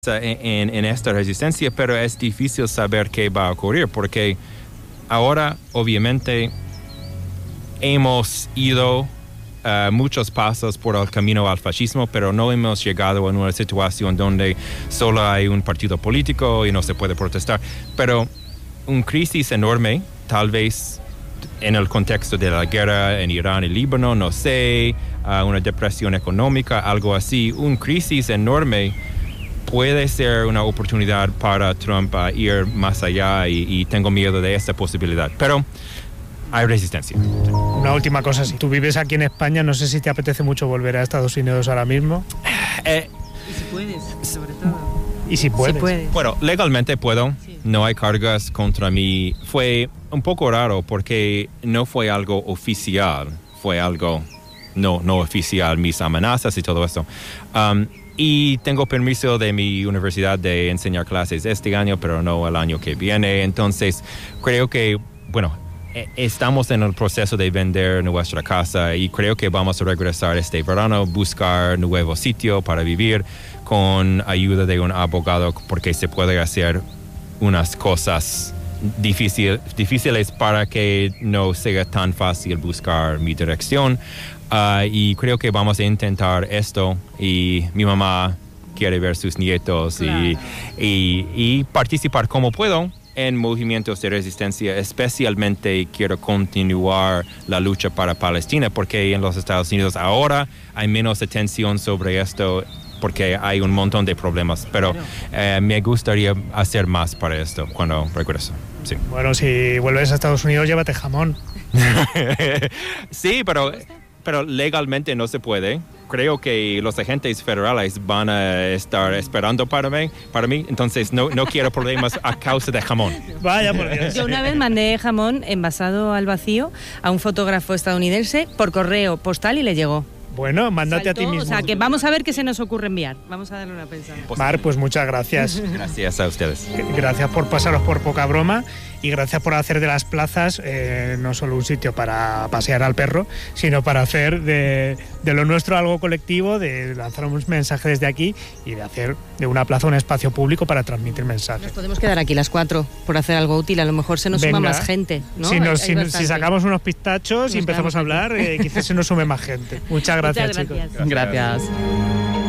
en esta resistencia, pero es difícil saber qué va a ocurrir porque ahora obviamente hemos ido muchos pasos por el camino al fascismo, pero no hemos llegado a una situación donde solo hay un partido político y no se puede protestar. Pero una crisis enorme, tal vez en el contexto de la guerra en Irán y Líbano, no sé, una depresión económica, algo así, una crisis enorme puede ser una oportunidad para Trump a ir más allá y tengo miedo de esa posibilidad. Pero hay resistencia. Una última cosa, si tú vives aquí en España, no sé si te apetece mucho volver a Estados Unidos ahora mismo. Y si puedes, sobre todo. Y si puedes. Si puedes. Bueno, legalmente puedo. Sí. No hay cargas contra mí. Fue un poco raro porque no fue algo oficial. Fue algo no oficial, mis amenazas y todo eso. Y tengo permiso de mi universidad de enseñar clases este año, pero no el año que viene. Entonces, creo que, bueno, estamos en el proceso de vender nuestra casa y creo que vamos a regresar este verano, buscar un nuevo sitio para vivir con ayuda de un abogado porque se puede hacer unas cosas difíciles para que no sea tan fácil buscar mi dirección. Y creo que vamos a intentar esto y mi mamá quiere ver sus nietos, claro. y participar como puedo en movimientos de resistencia. Especialmente quiero continuar la lucha para Palestina porque en los Estados Unidos ahora hay menos atención sobre esto porque hay un montón de problemas, pero me gustaría hacer más para esto cuando regreso. Sí. Bueno, si vuelves a Estados Unidos, llévate jamón. Sí, pero legalmente no se puede. Creo que los agentes federales van a estar esperando para mí. Entonces no quiero problemas a causa de jamón. Vaya por Dios. Yo una vez mandé jamón envasado al vacío a un fotógrafo estadounidense por correo postal y le llegó. Bueno, mándate a ti mismo. O sea, que vamos a ver qué se nos ocurre enviar. Vamos a darle una pensada. Mar, pues muchas gracias. Gracias a ustedes. Gracias por pasaros por Poca Broma y gracias por hacer de las plazas no solo un sitio para pasear al perro, sino para hacer de lo nuestro algo colectivo, de lanzar un mensaje desde aquí y de hacer de una plaza un espacio público para transmitir mensajes. Nos podemos quedar aquí las 4 por hacer algo útil. A lo mejor se nos suma más gente, ¿no? Si sacamos unos pistachos y empezamos a hablar, quizás se nos sume más gente. Muchas gracias, chicos. Gracias.